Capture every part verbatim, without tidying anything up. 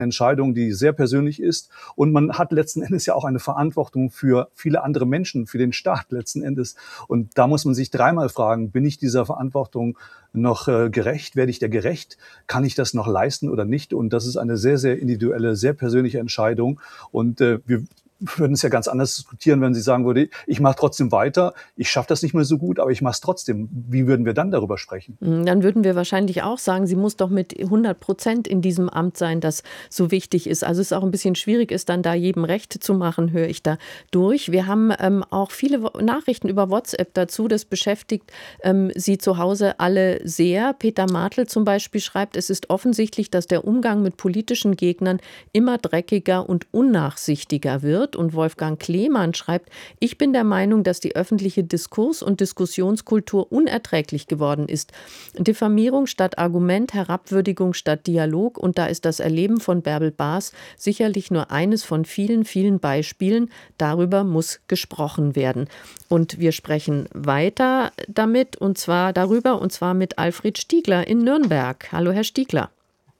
Entscheidung, die sehr persönlich ist. Und man hat letzten Endes ja auch eine Verantwortung für viele andere Menschen, für den Staat letzten Endes. Und da muss man sich dreimal fragen, bin ich dieser Verantwortung noch äh, gerecht? Werde ich der gerecht? Kann ich das noch leisten oder nicht? Und das ist eine sehr, sehr individuelle, sehr persönliche Entscheidung. Und äh, wir würden es ja ganz anders diskutieren, wenn Sie sagen würde, ich mache trotzdem weiter, ich schaffe das nicht mehr so gut, aber ich mache es trotzdem. Wie würden wir dann darüber sprechen? Dann würden wir wahrscheinlich auch sagen, sie muss doch mit hundert Prozent in diesem Amt sein, das so wichtig ist. Also es ist auch ein bisschen schwierig ist, dann da jedem Recht zu machen, höre ich da durch. Wir haben ähm, auch viele Nachrichten über WhatsApp dazu. Das beschäftigt ähm, Sie zu Hause alle sehr. Peter Martl zum Beispiel schreibt, es ist offensichtlich, dass der Umgang mit politischen Gegnern immer dreckiger und unnachsichtiger wird. Und Wolfgang Klemann schreibt, ich bin der Meinung, dass die öffentliche Diskurs- und Diskussionskultur unerträglich geworden ist. Diffamierung statt Argument, Herabwürdigung statt Dialog. Und da ist das Erleben von Bärbel Baas sicherlich nur eines von vielen, vielen Beispielen. Darüber muss gesprochen werden. Und wir sprechen weiter damit, und zwar darüber, und zwar mit Alfred Stiegler in Nürnberg. Hallo, Herr Stiegler.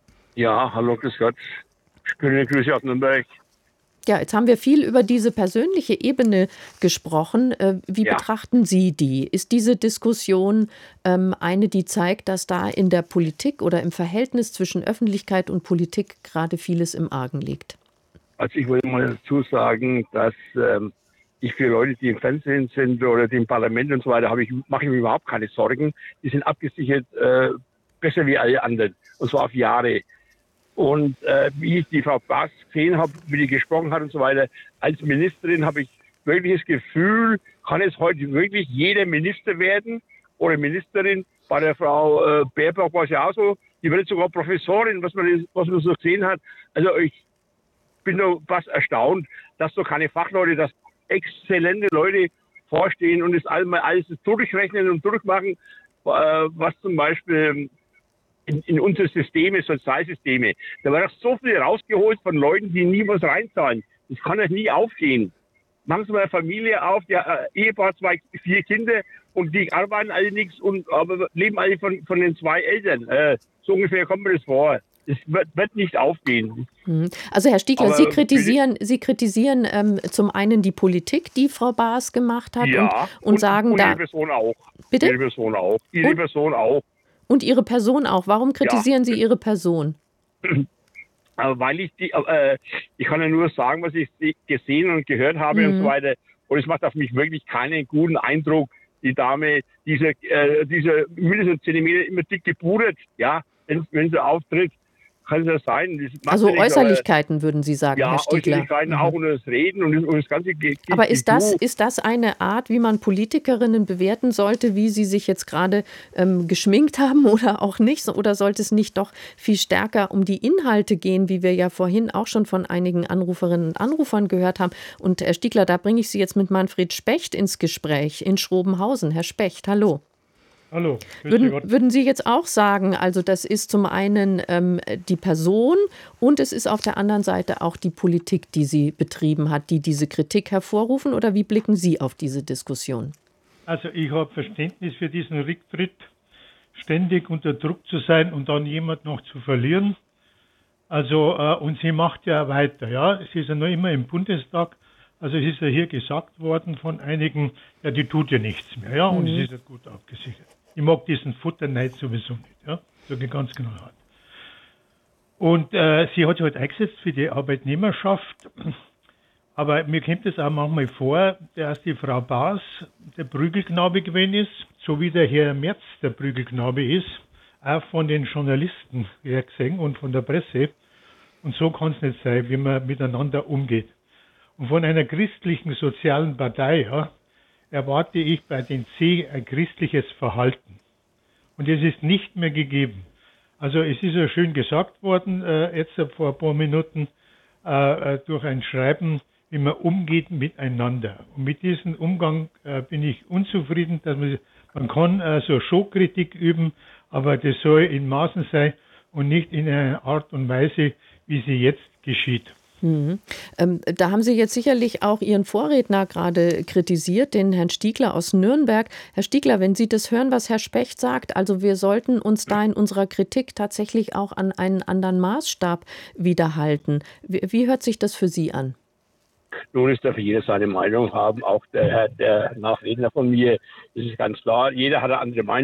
Ja, hallo, grüß Gott. Schöne Grüße aus Nürnberg. Ja, jetzt haben wir viel über diese persönliche Ebene gesprochen. Wie Ja. betrachten Sie die? Ist diese Diskussion ähm, eine, die zeigt, dass da in der Politik oder im Verhältnis zwischen Öffentlichkeit und Politik gerade vieles im Argen liegt? Also ich wollte mal dazu sagen, dass ähm, ich für Leute, die im Fernsehen sind oder die im Parlament und so weiter, habe ich, mache ich mir überhaupt keine Sorgen. Die sind abgesichert äh, besser wie alle anderen, und zwar auf Jahre. Und äh, wie ich die Frau Baas gesehen habe, wie die gesprochen hat und so weiter, als Ministerin habe ich wirklich das Gefühl, kann es heute wirklich jeder Minister werden oder Ministerin. Bei der Frau äh, Baerbock war es ja auch so, die wird sogar Professorin, was man, was man so gesehen hat. Also ich bin nur fast erstaunt, dass so keine Fachleute, dass exzellente Leute vorstehen und das alles, alles durchrechnen und durchmachen, äh, was zum Beispiel In, in unsere Systeme, Sozialsysteme. Da wird doch so viel rausgeholt von Leuten, die nie was reinzahlen. Das kann doch nie aufgehen. Machen Sie mal eine Familie auf, der äh, Ehepaar, zwei, vier Kinder und die arbeiten alle nichts und aber leben alle von, von den zwei Eltern. Äh, so ungefähr kommt mir das vor. Es wird, wird nicht aufgehen. Also Herr Stiegler, Aber Sie kritisieren, Sie kritisieren ähm, zum einen die Politik, die Frau Baas gemacht hat, ja, und, und, und, sagen und da... ihre Person auch. Bitte? Ihre Person auch. Ihre und? Person auch. Und Ihre Person auch. Warum kritisieren Ja. Sie Ihre Person? Weil ich die, äh, ich kann ja nur sagen, was ich gesehen und gehört habe, mhm, und so weiter. Und es macht auf mich wirklich keinen guten Eindruck. Die Dame, diese, äh, diese mindestens einen Zentimeter immer dick gepudert, ja, wenn, wenn sie auftritt, kann es ja sein. Das macht Also ja nichts, Äußerlichkeiten, aber, würden Sie sagen, ja, Herr Stiegler? Äußerlichkeiten Mhm. auch und das Reden und, und das ganze Ge Aber ist das, Gedoe. ist das eine Art, wie man Politikerinnen bewerten sollte, wie sie sich jetzt gerade ähm, geschminkt haben oder auch nicht? Oder sollte es nicht doch viel stärker um die Inhalte gehen, wie wir ja vorhin auch schon von einigen Anruferinnen und Anrufern gehört haben? Und Herr Stiegler, da bringe ich Sie jetzt mit Manfred Specht ins Gespräch in Schrobenhausen. Herr Specht, hallo. Hallo. Würden, würden Sie jetzt auch sagen, also das ist zum einen ähm, die Person und es ist auf der anderen Seite auch die Politik, die sie betrieben hat, die diese Kritik hervorrufen, oder wie blicken Sie auf diese Diskussion? Also ich habe Verständnis für diesen Rücktritt, ständig unter Druck zu sein und dann jemand noch zu verlieren. Also äh, und sie macht ja weiter, ja. Sie ist ja noch immer im Bundestag. Also es ist ja hier gesagt worden von einigen, ja, die tut ja nichts mehr, ja, und mhm. es ist ja gut abgesichert. Ich mag diesen Futterneid sowieso nicht, ja, sage ich ganz genau hart. Und äh, sie hat sich halt eingesetzt für die Arbeitnehmerschaft, aber mir kommt es auch manchmal vor, dass die Frau Baas der Prügelknabe gewesen ist, so wie der Herr Merz der Prügelknabe ist, auch von den Journalisten her gesehen und von der Presse. Und so kann es nicht sein, wie man miteinander umgeht. Und von einer christlichen sozialen Partei, ja, erwarte ich bei den C ein christliches Verhalten. Und es ist nicht mehr gegeben. Also es ist ja schön gesagt worden, äh, jetzt vor ein paar Minuten, äh, durch ein Schreiben, wie man umgeht miteinander. Und mit diesem Umgang äh, bin ich unzufrieden, dass man, man kann äh, so Showkritik üben, aber das soll in Maßen sein und nicht in einer Art und Weise, wie sie jetzt geschieht. Mhm. Ähm, da haben Sie jetzt sicherlich auch Ihren Vorredner gerade kritisiert, den Herrn Stiegler aus Nürnberg. Herr Stiegler, wenn Sie das hören, was Herr Specht sagt, also wir sollten uns da in unserer Kritik tatsächlich auch an einen anderen Maßstab widerhalten. Wie, wie hört sich das für Sie an? Nun ist darf jeder seine Meinung haben, auch der, der Nachredner von mir, das ist ganz klar, jeder hat eine andere Meinung.